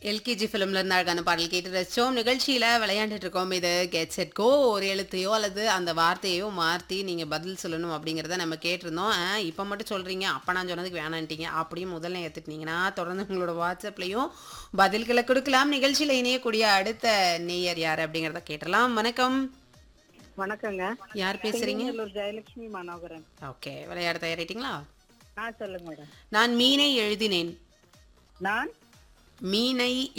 LKG ஃபிலிம்ல இருந்து அழகான பாடல் கேட்டு ரசிச்சோம். நிகழ்ச்சியில விளையாண்டுட்டு இருக்கோம். இது கெட் செட் கோ. ஒரு எழுத்தையோ அல்லது அந்த வார்த்தையையோ மாத்தி நீங்க பதில் சொல்லணும் அப்படிங்கிறத நம்ம கேட்டிருந்தோம். இப்ப மட்டும் சொல்றீங்க. அப்ப நான் சொன்னதுக்கு வேணான்ட்டீங்க. அப்படியே முதல்ல ஏத்துட்டீங்கன்னா, தொடர்ந்து உங்களோட வாட்ஸ்அப்லயும் பதில்கள குடுக்கலாம். நிகழ்ச்சியில இணையக்கூடிய அடுத்த நேயர் யாரு அப்படிங்கிறத கேட்டறலாம். வணக்கம். வணக்கங்க. யார் பேசுறீங்க? சிங்காநல்லூர் ஜெயலட்சுமி மனோகரன். ஓகே. விளையாட தயாராயிட்டீங்களா? சொல்லுங்க மேடம். நான் மீனை எழுதினேன். நான் மீனை